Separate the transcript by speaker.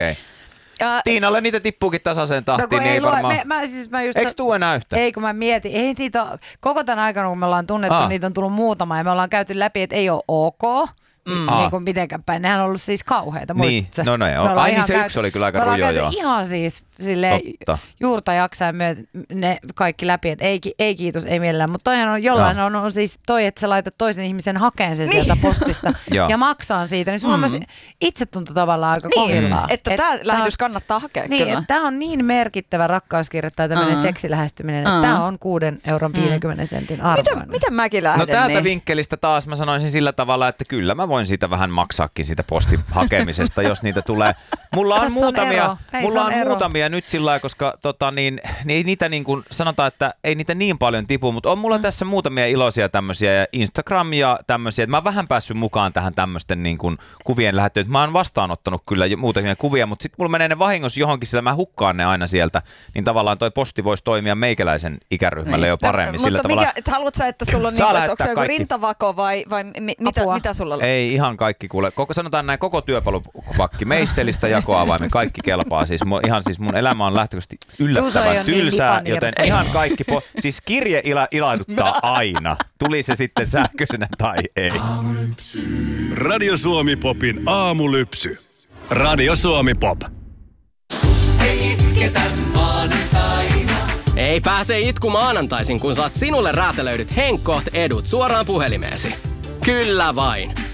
Speaker 1: Okei. Tiinalle niitä tippuukin tasaiseen tahtiin, niin ei varmaan. Eikö tuu enää yhtä?
Speaker 2: Ei, kun mä mietin. Ei niitä koko tämän aikana, kun me ollaan tunnettu, niitä on tullut muutama ja me ollaan käyty läpi, että ei ole ok. Niin kuin mitenkään päin. Nehän on ollut siis kauheita, muistatko?
Speaker 1: Niin, ai niin se yksi oli kyllä aika rujo, joo.
Speaker 2: Ihan siis silleen juurta jaksaa ne kaikki läpi, että ei kiitos, ei mielellään. Mutta toihan on jollain on siis toi, että sä laitat toisen ihmisen hakeen sen sieltä postista ja maksaa siitä. Niin sulla on myös itsetunto tavallaan aika kovillaan.
Speaker 3: Että tää lähetys kannattaa hakea
Speaker 2: niin,
Speaker 3: kyllä.
Speaker 2: Tää on niin merkittävä rakkauskirja tai tämmöinen seksilähestyminen, että tää on 6,50 € arvoinen.
Speaker 3: Miten mäkin lähden?
Speaker 1: No täältä vinkkelistä taas mä sanoisin sillä tavalla, että kyllä mä voin siitä vähän maksaakin siitä postihakemisesta, jos niitä tulee. Mulla on muutamia nyt sillä lailla, koska ei niitä niin kuin sanotaan, että ei niitä niin paljon tipu, mutta on mulla tässä muutamia iloisia tämmöisiä ja Instagram ja tämmöisiä, että mä oon vähän päässyt mukaan tähän tämmöisten niin kuin kuvien lähettöön. Mä oon vastaanottanut kyllä muutamia kuvia, mutta sitten mulla menee ne vahingossa johonkin, sillä mä hukkaan ne aina sieltä, niin tavallaan toi posti voisi toimia meikäläisen ikäryhmälle jo paremmin. Sillä
Speaker 3: mutta
Speaker 1: tavalla,
Speaker 3: haluatko sä, että sulla on niin, että onko se joku rintavako vai mitä sulla on?
Speaker 1: Ei ihan kaikki kuule. Sanotaan näin koko työkalupakki meisselistä jakoavaimen, kaikki kelpaa. Siis mun elämä on lähtökohtaisesti yllättävän tylsää, joten ihan kaikki, siis kirje ilahduttaa aina. Tuli se sitten sähköisenä tai ei.
Speaker 4: Radio Suomi Popin aamulypsy. Radio Suomi Pop.
Speaker 5: Ei itketä maanantaina.
Speaker 6: Ei pääse itku maanantaisin, kun saat sinulle räätälöidyt Henkkoht edut suoraan puhelimeesi. Kyllä vain.